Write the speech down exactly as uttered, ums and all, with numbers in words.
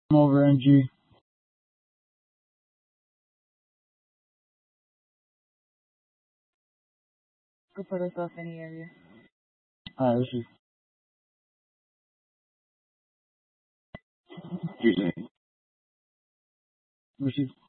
over N G. Could put us off any area. Alright, let's see. Excuse me. Let's see.